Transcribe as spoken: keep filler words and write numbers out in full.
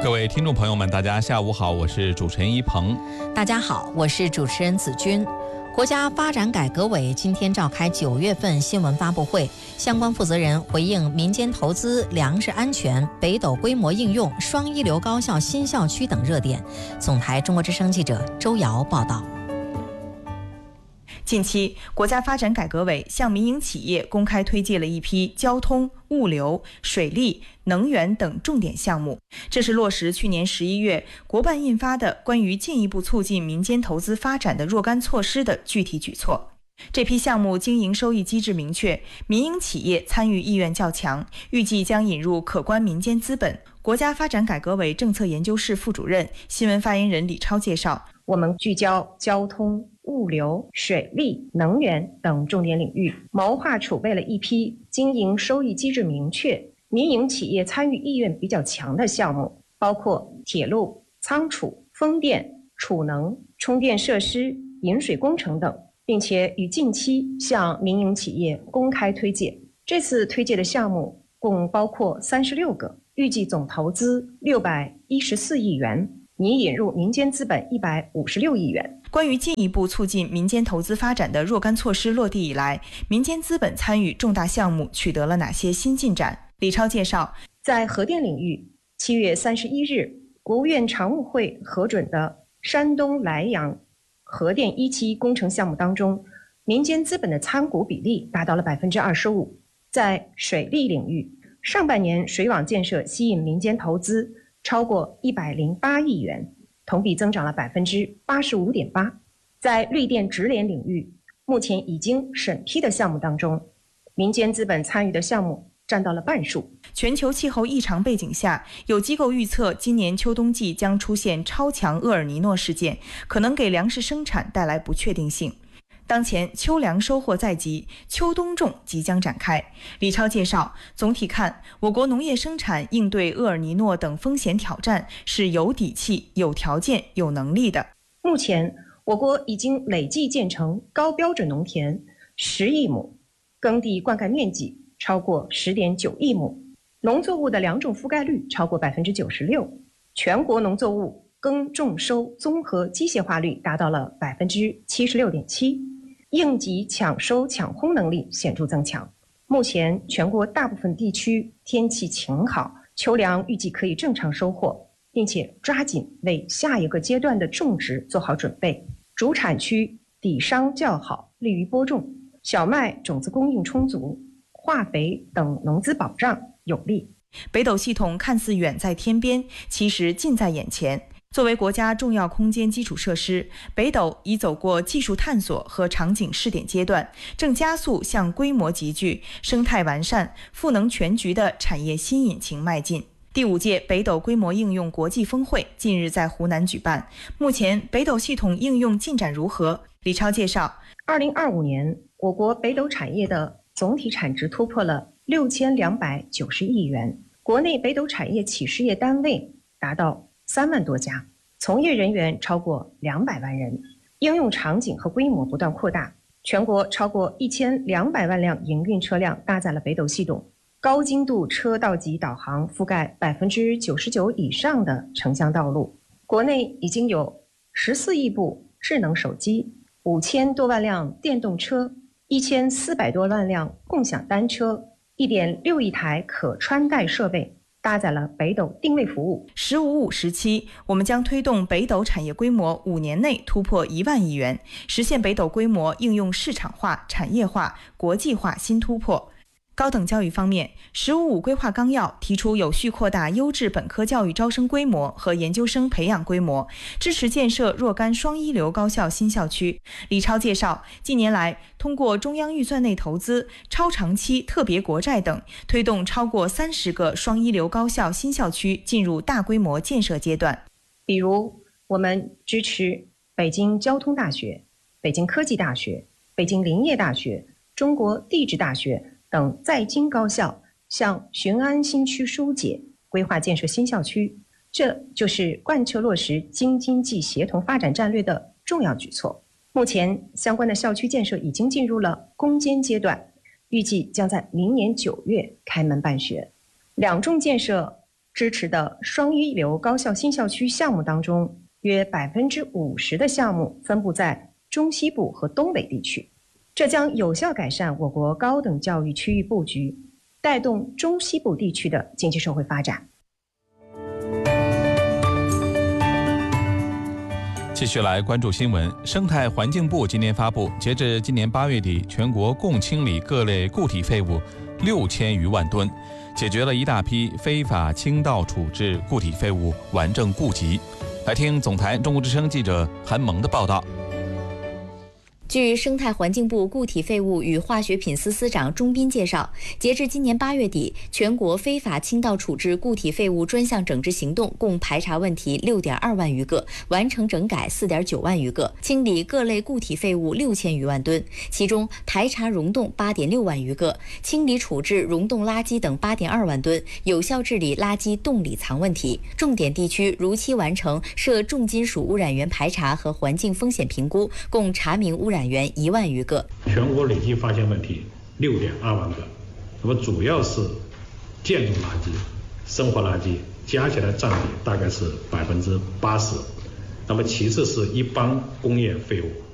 各位听众朋友们，大家下午好，我是主持人一鹏。 大家好，我是主持人子君。国家发展改革委今天召开九月份新闻发布会，相关负责人回应民间投资、粮食安全、北斗规模应用、双一流高校新校区等热点。总台中国之声记者周瑶报道。 近期，国家发展改革委向民营企业公开推介了一批交通、物流、水利、能源等重点项目，这是落实去年十一月国办印发的关于进一步促进民间投资发展的若干措施的具体举措。这批项目经营收益机制明确，民营企业参与意愿较强，预计将引入可观民间资本。国家发展改革委政策研究室副主任、新闻发言人李超介绍， 我们聚焦交通、物流、水利、能源等重点领域，谋划储备了一批经营收益机制明确、民营企业参与意愿比较强的项目，包括铁路、仓储、风电、储能、充电设施、引水工程等，并且于近期向民营企业公开推介。这次推介的项目共包括三十六个，预计总投资六百一十四亿元，拟引入民间资本一百五十六亿元。 关于进一步促进民间投资发展的若干措施落地以来，民间资本参与重大项目取得了哪些新进展？李超介绍， 在核电领域，七月三十一日，国务院常务会核准的山东莱阳核电一期工程项目当中，民间资本的参股比例达到了百分之二十五。在水利领域，上半年水网建设吸引民间投资超过一百零八亿元，同比增长了百分之八十五点八。在绿电直联领域，目前已经审批的项目当中，民间资本参与的项目占到了半数。 全球气候异常背景下，有机构预测今年秋冬季将出现超强厄尔尼诺事件，可能给粮食生产带来不确定性。当前秋粮收获在即，秋冬种即将展开。李超介绍，总体看，我国农业生产应对厄尔尼诺等风险挑战是有底气、有条件、有能力的。 目前，我国已经累计建成高标准农田十亿亩，耕地灌溉面积超过十点九亿亩，农作物的两种覆盖率超过百分之九十六，全国农作物耕种收综合机械化率达到了百分之七十六点七。应急抢收抢烘能力显著增强。目前全国大部分地区天气晴好，秋粮预计可以正常收获，并且抓紧为下一个阶段的种植做好准备。主产区底商较好，利于播种，小麦种子供应充足，化肥等农资保障有力。 北斗系统看似远在天边，其实近在眼前。作为国家重要空间基础设施，北斗已走过技术探索和场景试点阶段，正加速向规模集聚、生态完善、赋能全局的产业新引擎迈进。第五届北斗规模应用国际峰会近日在湖南举办，目前北斗系统应用进展如何？李超介绍， 二零二五年，我国北斗产业的总体产值突破了六千两百九十亿元，国内北斗产业企事业单位达到三万多家，从业人员超过两百万人，应用场景和规模不断扩大。全国超过一千两百万辆营运车辆搭载了北斗系统，高精度车道级导航覆盖百分之九十九以上的城乡道路。国内已经有十四亿部智能手机，五千多万辆电动车，一千四百多万辆共享单车，一点六亿台可穿戴设备。搭载了北斗定位服务。 十五五时期，我们将推动北斗产业规模五年内突破一万亿元，实现北斗规模应用市场化、产业化、国际化新突破。高等教育方面，十五五规划纲要提出有序扩大优质本科教育招生规模和研究生培养规模，支持建设若干双一流高校新校区。李超介绍，近年来通过中央预算内投资、超长期特别国债等，推动超过三十个双一流高校新校区进入大规模建设阶段。 比如，我们支持北京交通大学、北京科技大学、北京林业大学、中国地质大学等在京高校向雄安新区疏解，规划建设新校区，这就是贯彻落实京津冀协同发展战略的重要举措。目前相关的校区建设已经进入了攻坚阶段，预计将在明年九月开门办学。两重建设支持的双一流高校新校区项目当中，约百分之五十的项目分布在中西部和东北地区，这将有效改善我国高等教育区域布局，带动中西部地区的经济社会发展。 继续来关注新闻。生态环境部今年发布，截至今年八月底，全国共清理各类固体废物六千余万吨，解决了一大批非法倾倒处置固体废物顽症痼疾。来听总台中国之声记者韩萌的报道。 据生态环境部固体废物与化学品司司长钟斌介绍，截至今年八月底，全国非法倾倒处置固体废物专项整治行动共排查问题六点二万余个，完成整改四点九万余个，清理各类固体废物六千余万吨，其中排查溶洞八点六万余个，清理处置溶洞垃圾等八点二万吨，有效治理垃圾洞里藏问题。重点地区如期完成涉重金属污染源排查和环境风险评估，共查明污染源源一万余个， 全国累计发现问题六点二万个，那么主要是建筑垃圾、生活垃圾，加起来占比大概是百分之八十，那么其次是一般工业废物。